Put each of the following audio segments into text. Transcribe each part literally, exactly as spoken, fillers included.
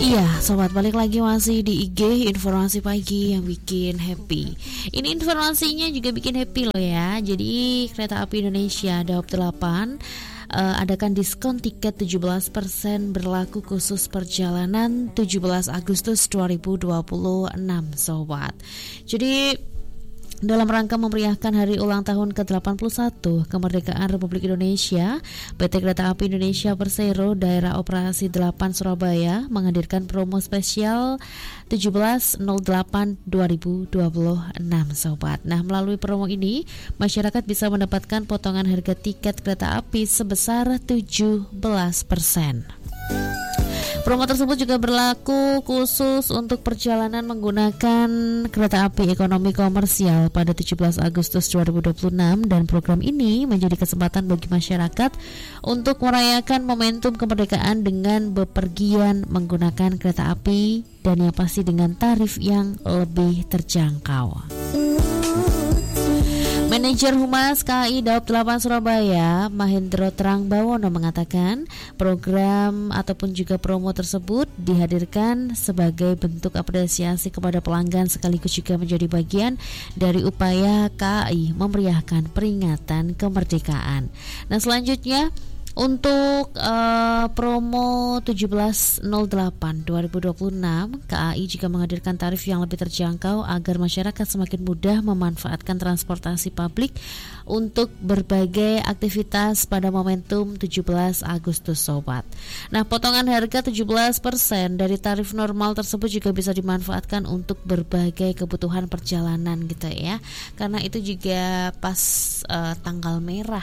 Iya, sobat, balik lagi masih di I G Informasi Pagi yang bikin happy. Ini informasinya juga bikin happy loh ya. Jadi Kereta Api Indonesia Daob delapan uh, adakan diskon tiket tujuh belas persen berlaku khusus perjalanan tujuh belas Agustus dua ribu dua puluh enam, sobat. Jadi dalam rangka memeriahkan hari ulang tahun ke delapan puluh satu kemerdekaan Republik Indonesia, P T Kereta Api Indonesia Persero Daerah Operasi delapan Surabaya menghadirkan promo spesial tujuh belas nol delapan dua ribu dua puluh enam, sobat. Nah, melalui promo ini, masyarakat bisa mendapatkan potongan harga tiket kereta api sebesar tujuh belas persen. Promo tersebut juga berlaku khusus untuk perjalanan menggunakan kereta api ekonomi komersial pada tujuh belas Agustus dua ribu dua puluh enam, dan program ini menjadi kesempatan bagi masyarakat untuk merayakan momentum kemerdekaan dengan bepergian menggunakan kereta api, dan yang pasti dengan tarif yang lebih terjangkau. Manajer Humas K A I Daob delapan Surabaya, Mahendro Trangbawono, mengatakan program ataupun juga promo tersebut dihadirkan sebagai bentuk apresiasi kepada pelanggan sekaligus juga menjadi bagian dari upaya K A I memeriahkan peringatan kemerdekaan. Nah, selanjutnya untuk uh, promo tujuh belas nol delapan dua ribu dua puluh enam, K A I juga menghadirkan tarif yang lebih terjangkau agar masyarakat semakin mudah memanfaatkan transportasi publik untuk berbagai aktivitas pada momentum tujuh belas Agustus, sobat. Nah, potongan harga tujuh belas persen dari tarif normal tersebut juga bisa dimanfaatkan untuk berbagai kebutuhan perjalanan gitu ya. Karena itu juga pas uh, tanggal merah.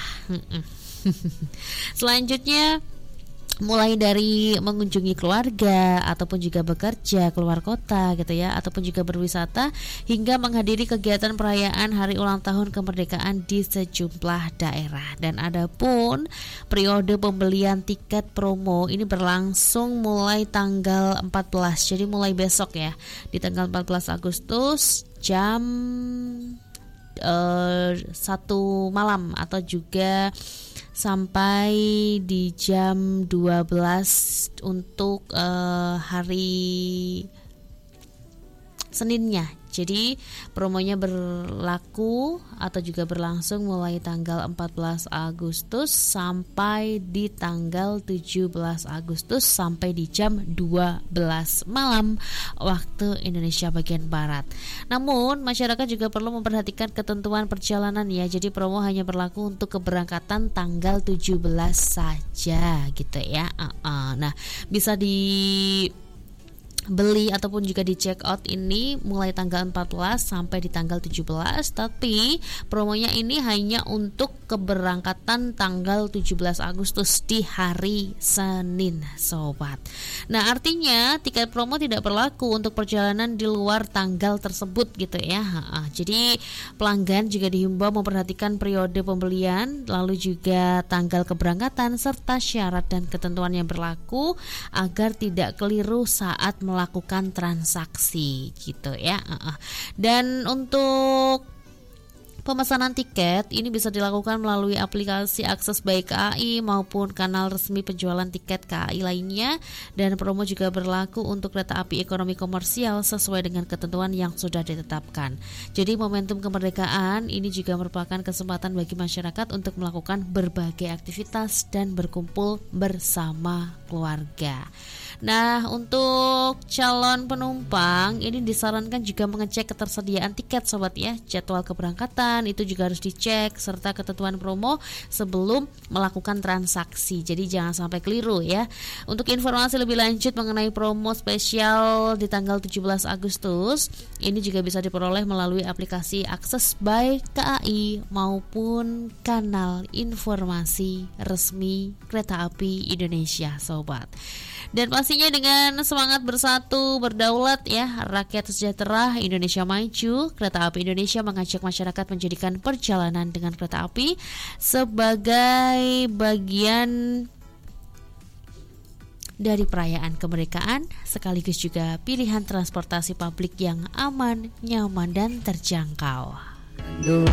Selanjutnya, mulai dari mengunjungi keluarga ataupun juga bekerja keluar kota gitu ya, ataupun juga berwisata, hingga menghadiri kegiatan perayaan hari ulang tahun kemerdekaan di sejumlah daerah. Dan adapun periode pembelian tiket promo ini berlangsung mulai tanggal empat belas, jadi mulai besok ya, di tanggal empat belas Agustus jam uh, satu malam atau juga sampai di jam dua belas untuk uh, hari Seninnya. Jadi promonya berlaku atau juga berlangsung mulai tanggal empat belas Agustus sampai di tanggal tujuh belas Agustus sampai di jam dua belas malam waktu Indonesia bagian Barat. Namun masyarakat juga perlu memperhatikan ketentuan perjalanan ya. Jadi promo hanya berlaku untuk keberangkatan tanggal tujuh belas saja gitu ya. Uh-uh. Nah, bisa di beli ataupun juga di check out ini mulai tanggal empat belas sampai di tanggal tujuh belas, tapi promonya ini hanya untuk keberangkatan tanggal tujuh belas Agustus di hari Senin, sobat. Nah, artinya tiket promo tidak berlaku untuk perjalanan di luar tanggal tersebut gitu ya. Ha-ha. Jadi pelanggan juga dihimbau memperhatikan periode pembelian, lalu juga tanggal keberangkatan serta syarat dan ketentuan yang berlaku agar tidak keliru saat melakukan transaksi gitu ya. Dan untuk pemesanan tiket ini bisa dilakukan melalui aplikasi akses baik K A I maupun kanal resmi penjualan tiket K A I lainnya, dan promo juga berlaku untuk kereta api ekonomi komersial sesuai dengan ketentuan yang sudah ditetapkan. Jadi momentum kemerdekaan ini juga merupakan kesempatan bagi masyarakat untuk melakukan berbagai aktivitas dan berkumpul bersama keluarga. Nah, untuk calon penumpang ini disarankan juga mengecek ketersediaan tiket, sobat ya. Jadwal keberangkatan itu juga harus dicek serta ketentuan promo sebelum melakukan transaksi. Jadi jangan sampai keliru ya. Untuk informasi lebih lanjut mengenai promo spesial di tanggal tujuh belas Agustus, ini juga bisa diperoleh melalui aplikasi Akses by K A I maupun kanal informasi resmi Kereta Api Indonesia, sobat. Dan pastinya dengan semangat bersatu berdaulat ya, rakyat sejahtera, Indonesia maju, Kereta Api Indonesia mengajak masyarakat menjadikan perjalanan dengan kereta api sebagai bagian dari perayaan kemerdekaan, sekaligus juga pilihan transportasi publik yang aman, nyaman, dan terjangkau.